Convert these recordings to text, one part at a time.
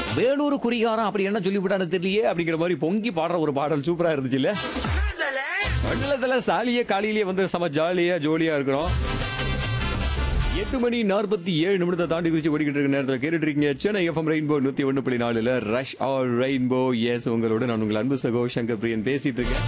வேலூர் குறிகாரம் அப்படி என்ன சொல்லிவிட்டான்னு தெரியலையே அப்படிங்கிற மாதிரி பொங்கி பாடுற ஒரு பாடல் சூப்பரா இருந்துச்சு இல்ல. மண்டலத்துல சாலியே காலையிலேயே வந்து செம ஜோலியா இருக்கிறோம். 8:47 தாண்டி குறிச்சு ஓடிக்கிட்டு இருக்க நேரத்தில் கேட்டுட்டு இருக்கீங்க Chennai FM rainbow 101.4 rush R rainbow. S, உங்களோட நான் உங்கள் அன்பு சகோ சங்கர் பிரியன் பேசிட்டு இருக்கேன்.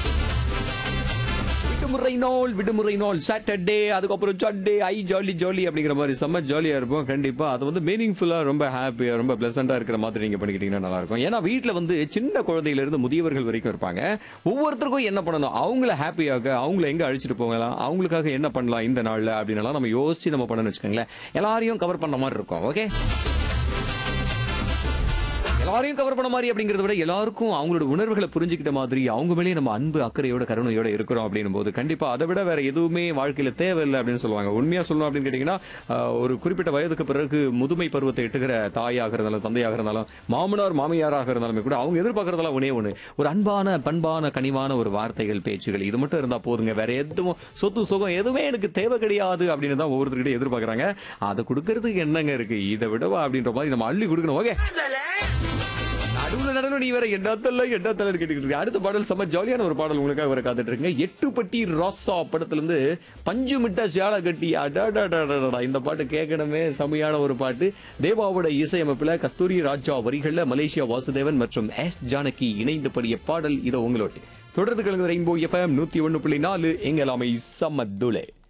விடுமுறை நாள் சாட்டர்டே, அதுக்கப்புறம் சண்டே, ஐ ஜாலி அப்படிங்கிற மாதிரி செம்ம ஜாலியா இருப்போம். கண்டிப்பா அது வந்து மீனிங்ஃபுல்லா, ரொம்ப ஹாப்பியா, ரொம்ப பிளசண்டா இருக்கிற மாதிரி நீங்க பண்ணிக்கிட்டீங்கன்னா நல்லா இருக்கும். ஏன்னா வீட்டுல வந்து சின்ன குழந்தையில இருந்து முதியவர்கள் வரைக்கும் இருப்பாங்க. ஒவ்வொருத்தருக்கும் என்ன பண்ணணும், அவங்கள ஹாப்பியாக, அவங்கள எங்க அழிச்சிட்டு போகலாம், அவங்களுக்காக என்ன பண்ணலாம் இந்த நாள்ல அப்படின்னு நம்ம யோசிச்சு நம்ம பண்ணணும்னு வச்சுக்கோங்களேன். எல்லாரையும் கவர் பண்ண மாதிரி இருக்கும். ஓகே, எல்லாரையும் கவர் பண்ண மாதிரி அப்படிங்கறத விட எல்லாருக்கும் அவங்களோட உணர்வுகளை புரிஞ்சுக்கிட்ட மாதிரி, அவங்க மேலேயே நம்ம அன்பு அக்கறையோட கருணையோட இருக்கிறோம் அப்படின்னும் போது கண்டிப்பா அதை விட வேற எதுவுமே வாழ்க்கையில தேவையில்லை அப்படின்னு சொல்லுவாங்க. உண்மையா சொல்லணும் அப்படின்னு கேட்டீங்கன்னா, ஒரு குறிப்பிட்ட வயதுக்கு பிறகு முதுமை பருவத்தை எட்டுகிற தாயாக இருந்தாலும் தந்தையாக இருந்தாலும் மாமனார் மாமியாராக இருந்தாலுமே கூட அவங்க எதிர்பார்க்கறதெல்லாம் ஒண்ணு, ஒரு அன்பான பண்பான கனிவான ஒரு வார்த்தைகள் பேச்சுகள், இது மட்டும் இருந்தா போதுங்க, வேற எதுவும் சொத்து சுகம் எதுவுமே எனக்கு தேவை கிடையாது அப்படின்னு தான் ஒவ்வொருத்தருக்கிட்ட எதிர்பார்க்கறாங்க. அதை கொடுக்கறதுக்கு என்னங்க இருக்கு, இதை விடவா அப்படின்ற மாதிரி நம்ம அள்ளி கொடுக்கணும். ஓகே, நடுவுல நீ வேற என்னத்தல்ல கேட்டுக்கிட்டு இருக்கு. அடுத்த பாடல் செம்ம ஜாலியான ஒரு பாடல் உங்களுக்காக வர காத்துட்டு இருக்குங்க. 8பட்டி ராசா படத்துல இருந்து பஞ்சு மிட்டா சேலை கட்டி அடாடாடாடா, இந்த பாட்டு கேட்கணுமே, செமையான ஒரு பாட்டு. தேவாவோட இசையமைப்புல கஸ்தூரி ராஜா வரிகள்ல மலேசியா வாசுதேவன் மற்றும் எஸ் ஜானகி இணைந்து பாடிய பாடல். இதை உங்களோட தொடர்ந்து கலந்து ரெயின்போ எஃப்எம் 101.4 எங்களாமை சமதுலே.